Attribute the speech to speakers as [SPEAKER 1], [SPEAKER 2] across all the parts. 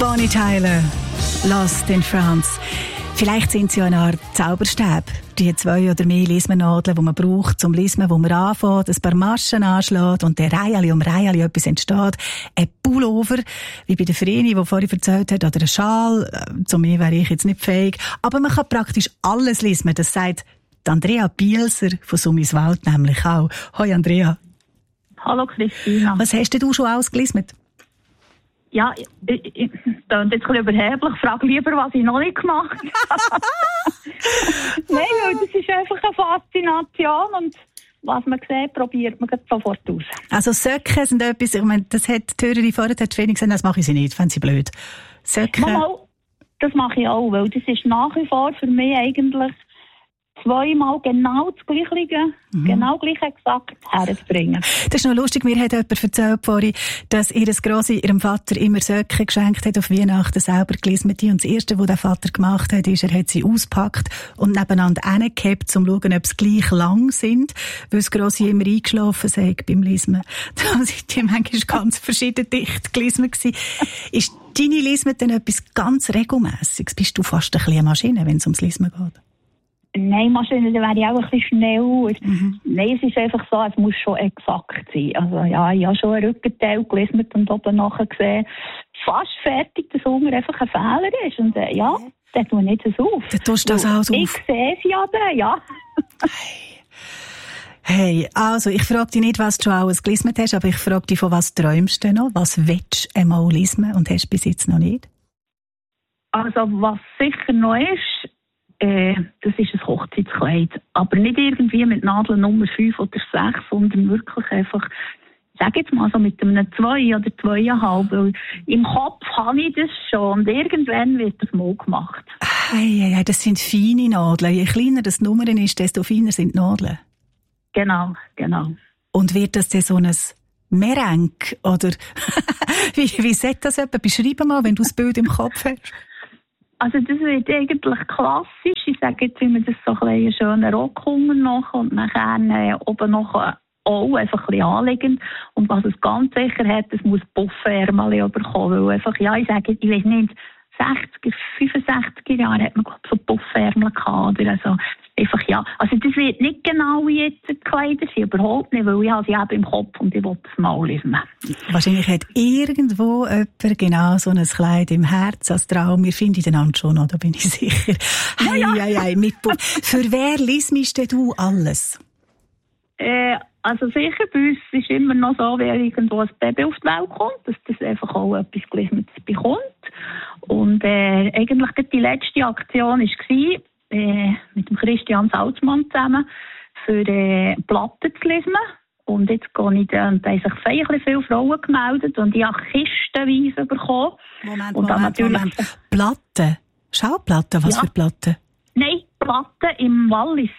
[SPEAKER 1] Bonnie Tyler, Lost in France. Vielleicht sind sie ja eine Art Zauberstab. Die 2 oder mehr Lismennadeln, die man braucht, zum Lismen, wo man anfängt, ein paar Maschen anschlägt und der Reihe um Reihe etwas entsteht. Ein Pullover, wie bei der Vreni, die vorhin erzählt hat, oder ein Schal. Zu mir wäre ich jetzt nicht fähig. Aber man kann praktisch alles lismen. Das sagt Andrea Bielser von Summiswald nämlich auch. Hoi Andrea.
[SPEAKER 2] Hallo Christina.
[SPEAKER 1] Was hast du schon ausgelismet?
[SPEAKER 2] Ja, ich bin jetzt ein bisschen überheblich. Ich frage lieber, was ich noch nicht gemacht habe. Nein, weil das ist einfach eine Faszination und was man sieht, probiert man sofort aus.
[SPEAKER 1] Also Söcke sind etwas, ich meine, das hat die Hörerin vorher gesagt, das mache ich sie nicht, fände sie blöd. Söcke.
[SPEAKER 2] Mal, das mache ich auch, weil das ist nach wie vor für mich eigentlich zweimal genau das Gleiche, genau gleich exakt herzubringen.
[SPEAKER 1] Das ist noch lustig, mir hat jemand erzählt vorhin, dass ihr Grossi ihrem Vater immer Söcke geschenkt hat auf Weihnachten, selber gelismet. Und das Erste, was der Vater gemacht hat, ist, er hat sie ausgepackt und nebeneinander hingehabt, um zu schauen, ob sie gleich lang sind, weil das Grossi immer eingeschlafen sei beim Lismen. Da sind die manchmal ganz verschieden dicht gelismet gewesen. Ist deine Lismet denn etwas ganz Regelmässiges? Bist du fast ein bisschen eine Maschine, wenn es ums Lismen geht?
[SPEAKER 2] Nein, Maschine, da wäre ich auch ein bisschen schnell. Nein, es ist einfach so, es muss schon exakt sein. Also ja, ich habe schon einen Rückenteil gelismet und oben nachher gesehen, fast fertig, dass unten einfach ein Fehler ist. Und ja, dann tue ich nicht so auf.
[SPEAKER 1] Dann tust du das auch so auf?
[SPEAKER 2] Ich sehe es ja dann, ja.
[SPEAKER 1] Hey, also ich frage dich nicht, was du schon alles gelismet hast, aber ich frage dich, von was träumst du noch? Was willst du einmal lismen und hast du bis jetzt noch nicht?
[SPEAKER 2] Also was sicher noch ist, das ist ein Hochzeitskleid. Aber nicht irgendwie mit Nadeln Nummer 5 oder 6, sondern wirklich einfach, sag jetzt mal so mit einem 2 oder 2,5. Weil im Kopf habe ich das schon und irgendwann wird das mal gemacht.
[SPEAKER 1] Hey, das sind feine Nadeln. Je kleiner das Nummer ist, desto feiner sind die Nadeln.
[SPEAKER 2] Genau.
[SPEAKER 1] Und wird das dann so ein Merengue? Oder wie sieht das jemand? Beschreib mal, wenn du das Bild im Kopf hast.
[SPEAKER 2] Also das wird eigentlich klassisch. Ich sage jetzt immer, das so ein schöner Rockhunger noch und nachher oben noch auch einfach ein bisschen anliegend. Und was es ganz sicher hat, es muss Puffärmel bekommen. Weil einfach, ja, ich sage, ich weiß nicht, 60er, 65er Jahre hat man so Puffärmel gehabt. Oder also einfach, ja. Also das wird nicht genau wie jetzt die Kleider sein, überhaupt nicht, weil ich habe sie eben im Kopf und ich will das mal lesen.
[SPEAKER 1] Wahrscheinlich hat irgendwo jemand genau so ein Kleid im Herz als Traum. Wir finden einander schon noch, da bin ich sicher. Hey, mit Puff. Für wer liest du alles?
[SPEAKER 2] Also sicher, bei uns ist immer noch so, wenn irgendwo ein Baby auf die Welt kommt, dass das einfach auch etwas Gelismetes bekommt. Und eigentlich die letzte Aktion war mit dem Christian Salzmann zusammen für Platten zu lesen. Und jetzt gehe ich da, und da haben sich feierlich viele Frauen gemeldet und ich habe kistenweise bekommen.
[SPEAKER 1] Moment. Platten? Schallplatten? Was für Platten?
[SPEAKER 2] Nein, Platten im Wallis.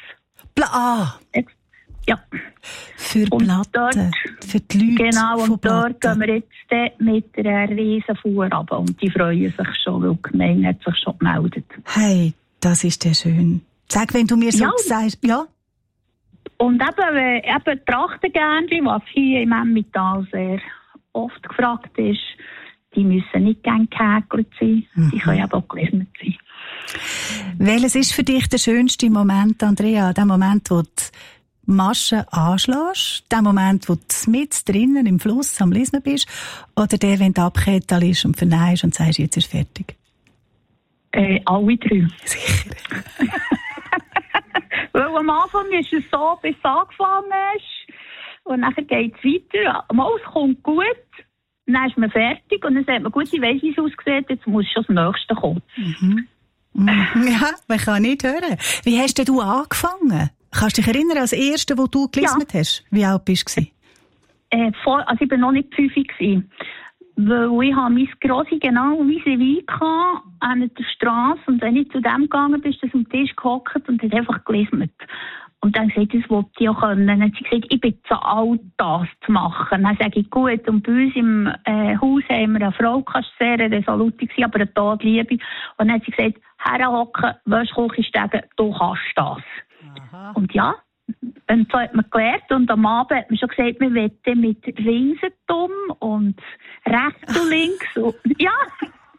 [SPEAKER 2] Ja.
[SPEAKER 1] Für Platten, dort, für die Leute.
[SPEAKER 2] Genau, und dort
[SPEAKER 1] Platten.
[SPEAKER 2] gehen wir jetzt mit einer riesen Fuhr runter. Und die freuen sich schon, weil die Gemeinde hat sich schon gemeldet.
[SPEAKER 1] Hey, das ist ja schön. Sag, wenn du mir so sagst, ja?
[SPEAKER 2] Und eben Trachtengärnchen, was hier im Emmental sehr oft gefragt ist, die müssen nicht gerne gehäkelt sein, die können eben auch gelismet sein.
[SPEAKER 1] Welches ist für dich der schönste Moment, Andrea? Der Moment, wo du Maschen anschlägst, der Moment, wo du mit drinnen im Fluss am Lesen bist, oder der, wenn du abkettelt und verneinst und sagst, jetzt ist fertig?
[SPEAKER 2] Alle 3.
[SPEAKER 1] Sicher.
[SPEAKER 2] Weil am Anfang ist es so, bis es angefangen ist, und dann geht es weiter. Mal, es kommt gut, dann ist man fertig und dann sagt man, gut, ich weiss, wie es aussieht, jetzt muss schon das Nächste kommen.
[SPEAKER 1] Ja, man kann nicht hören. Wie hast denn du angefangen? Kannst du dich erinnern, als Erste, wo du gelismet hast? Wie alt bist du?
[SPEAKER 2] Also ich war noch nicht 5 gewesen. Weil ich habe mein Grossi genau vis-à-vis an der Straße und wenn ich zu dem gegangen bin, ist er am Tisch gehockt und hat einfach gelismet. Und dann gesagt, das wollte ich auch können. Dann hat sie gesagt, ich bin zu alt, das zu machen. Dann sage ich, gut, und bei uns im Haus haben wir eine Frau, die sehr resolut war, aber eine Todliebe. Und dann hat sie gesagt, herhocken, Wäschküche steigen, du kannst das. Aha. Und ja, und so hat man gelernt und am Abend hat man schon gesagt, wir wollen mit Rinsentum und rechts und links. Und, ja.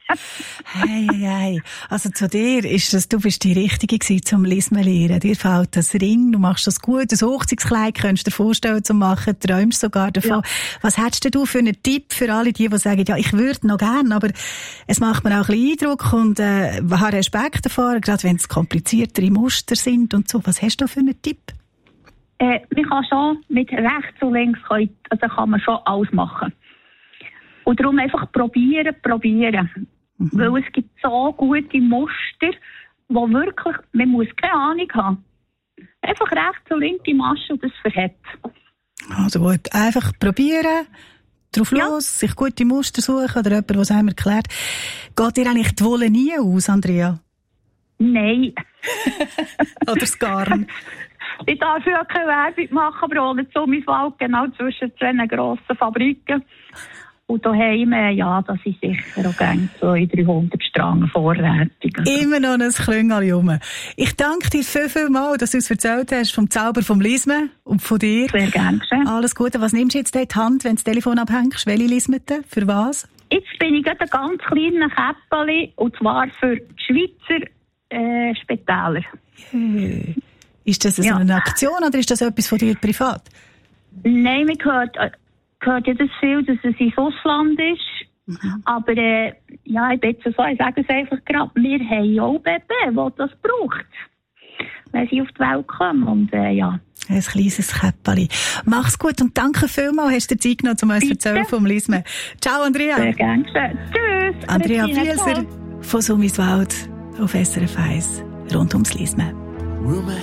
[SPEAKER 1] Hey. Also zu dir ist das, du bist die Richtige gewesen zum Lismen lernen. Dir fällt das Ring, du machst das gut, das Hochzeitskleid könntest du dir vorstellen zu machen, träumst sogar davon. Ja. Was hättest du für einen Tipp für alle die sagen, ja, ich würde noch gerne, aber es macht mir auch ein bisschen Eindruck und habe Respekt davor, gerade wenn es kompliziertere Muster sind und so. Was hast du für einen Tipp?
[SPEAKER 2] Man kann schon mit rechts und links kann man schon alles machen. Und darum einfach probieren. Mhm. Weil es gibt so gute Muster, wo wirklich, man muss keine Ahnung haben. Einfach rechts und links die Masche und das verhält.
[SPEAKER 1] Also gut, einfach probieren, drauf los, sich gute Muster suchen oder jemand, der es einem erklärt. Geht dir eigentlich die Wolle nie aus, Andrea?
[SPEAKER 2] Nein.
[SPEAKER 1] Oder das Garn?
[SPEAKER 2] Ich darf ja keine Werbung machen, aber ohne Zummiswald, genau zwischen zwei grossen Fabriken. Und daheim, ja, das ist sicher auch gerne 200-300 Strang vorrätig.
[SPEAKER 1] Immer noch ein Klüngel rum. Ich danke dir viel mal, dass du uns erzählt hast vom Zauber vom Lismen und von dir.
[SPEAKER 2] Sehr gerne geschehen.
[SPEAKER 1] Alles Gute. Was nimmst du jetzt in die Hand, wenn du das Telefon abhängst? Welche Lismete? Für was?
[SPEAKER 2] Jetzt bin ich gerade ein ganz kleines Käppeli, und zwar für die Schweizer Spitäler.
[SPEAKER 1] Yeah. Ist das eine Aktion oder ist das etwas von dir privat?
[SPEAKER 2] Nein, man hört ja das viel, dass es ins Ausland ist. Mhm. Aber ja, ich bin jetzt so, ich sage es einfach gerade, wir haben auch Babys, die das braucht, wenn sie auf die Welt kommen. Und ja.
[SPEAKER 1] Ein kleines Käppeli. Mach's gut und danke vielmals, hast du dir Zeit genommen, um uns zu erzählen vom Lismen. Ciao, Andrea.
[SPEAKER 2] Sehr gerne. Tschüss.
[SPEAKER 1] Andrea Vielser von Summiswald auf SRF 1 rund ums Lismen.